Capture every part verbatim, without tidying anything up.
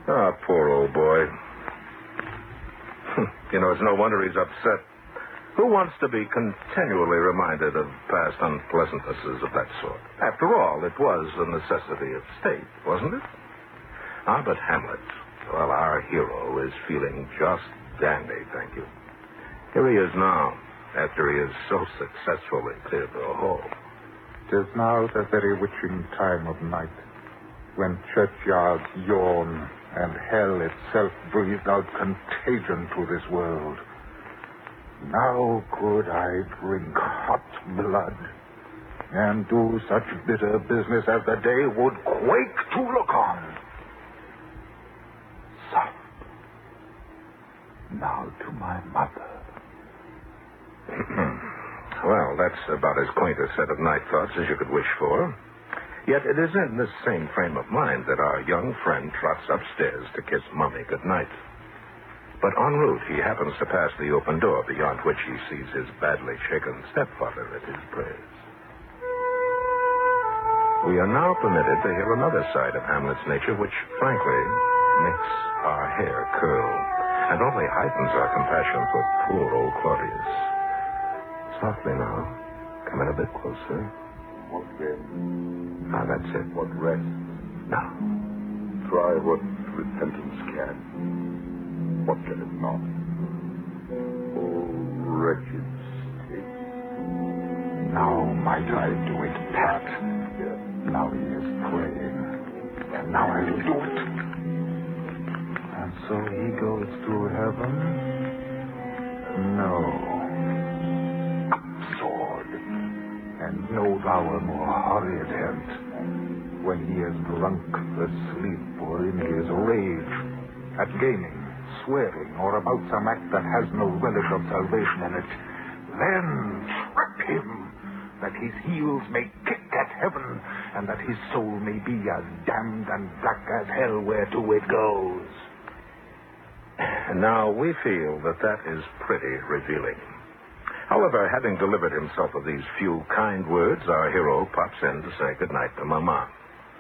Ah, poor old boy. You know, it's no wonder he's upset. Who wants to be continually reminded of past unpleasantnesses of that sort? After all, it was a necessity of state, wasn't it? Ah, but Hamlet, well, our hero is feeling just dandy, thank you. Here he is now, after he has so successfully cleared the hall. 'Tis now the very witching time of night, when churchyards yawn and hell itself breathed out contagion to this world. Now could I drink hot blood and do such bitter business as the day would quake to look on. Soft. Now to my mother. Well, that's about as quaint a set of night thoughts as you could wish for. Yet it is in this same frame of mind that our young friend trots upstairs to kiss Mummy goodnight. But en route, he happens to pass the open door beyond which he sees his badly shaken stepfather at his prayers. We are now permitted to hear another side of Hamlet's nature, which, frankly, makes our hair curl and only heightens our compassion for poor old Claudius. Softly now. Come in a bit closer. What then? Ah, that's it. What rest? Now. Try what repentance can. What can it not? Oh, wretched state. Now might I do it, Pat. Yes. Now he is praying. And now I will do it. And so he goes to heaven? No. Up, sword. And know thou a more horrid hint, when he is drunk asleep or in his rage, at gaming, swearing, or about some act that has no relish of salvation in it, then trip him, that his heels may kick at heaven, and that his soul may be as damned and black as hell whereto it goes. And now we feel that that is pretty revealing. However, having delivered himself of these few kind words, our hero pops in to say goodnight to Mama.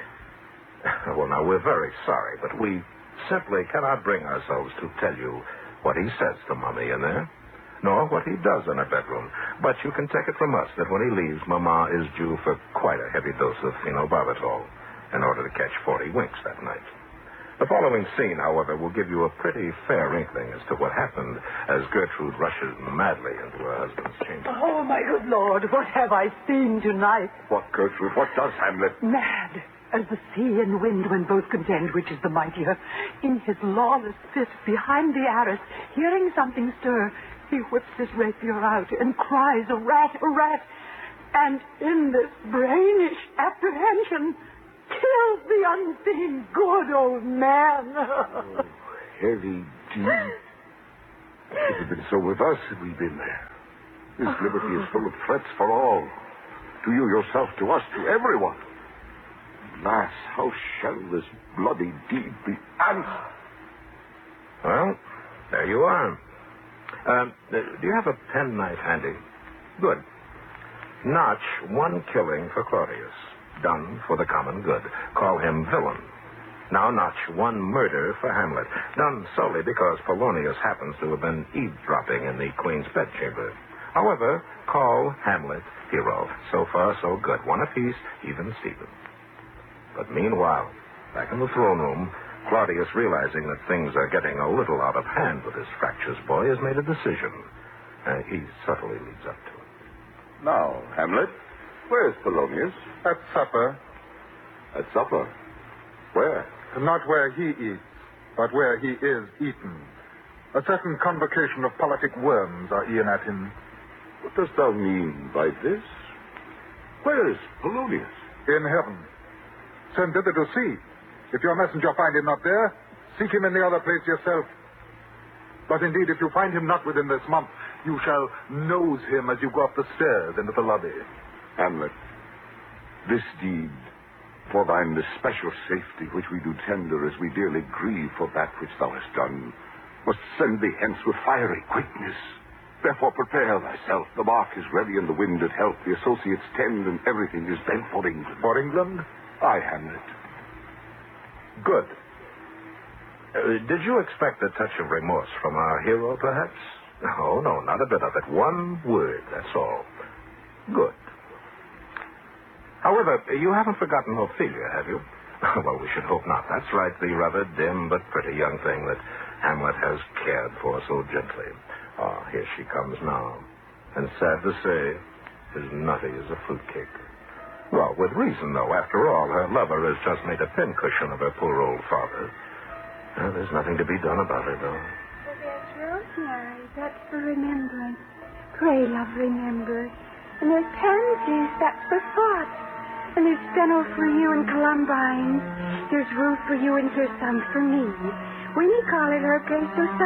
Well, now, we're very sorry, but we simply cannot bring ourselves to tell you what he says to Mummy in there, nor what he does in her bedroom. But you can take it from us that when he leaves, Mama is due for quite a heavy dose of phenobarbital in order to catch forty winks that night. The following scene, however, will give you a pretty fair inkling as to what happened as Gertrude rushes madly into her husband's chamber. Oh, my good Lord, what have I seen tonight? What, Gertrude? What does Hamlet? Mad as the sea and wind when both contend which is the mightier. In his lawless fit behind the arras, hearing something stir, he whips his rapier out and cries, a rat, a rat. And in this brainish apprehension, kills the unseen good old man. Oh, heavy deed. If it had been so with us, had we been there. This liberty is full of threats for all. To you yourself, to us, to everyone. Alas, how shall this bloody deed be answered? Well, there you are. Um, do you have a penknife handy? Good. Notch one killing for Claudius. Done for the common good. Call him villain. Now notch one murder for Hamlet. Done solely because Polonius happens to have been eavesdropping in the Queen's bedchamber. However, call Hamlet hero. So far, so good. One apiece, even Stephen. But meanwhile, back in the throne room, Claudius, realizing that things are getting a little out of hand with his fractious boy, has made a decision. Uh, he subtly leads up to it. Now, Hamlet, where's Polonius? At supper. At supper? Where? Not where he eats, but where he is eaten. A certain convocation of politic worms are e'en at him. What dost thou mean by this? Where is Polonius? In heaven. Send thither to see. If your messenger find him not there, seek him in the other place yourself. But indeed, if you find him not within this month, you shall nose him as you go up the stairs into the lobby. Hamlet, this deed, for thine especial safety, which we do tender as we dearly grieve for that which thou hast done, must send thee hence with fiery quickness. Therefore prepare thyself. The mark is ready and the wind at help. The associates tend and everything is bent for England. For England? Aye, Hamlet. Good. Uh, did you expect a touch of remorse from our hero, perhaps? Oh, no, not a bit of it. One word, that's all. Good. However, you haven't forgotten Ophelia, have you? Well, we should hope not. That's right, the rather dim but pretty young thing that Hamlet has cared for so gently. Ah, here she comes now. And sad to say, as nutty as a fruitcake. Well, with reason, though. After all, her lover has just made a pincushion of her poor old father. Well, there's nothing to be done about it, though. But there's rosemary. That's for remembrance. Pray, love, remember. And there's pansies. That's for thought. And there's fennel for you and columbines. There's rue for you and hyssop for me. We may call it her grace or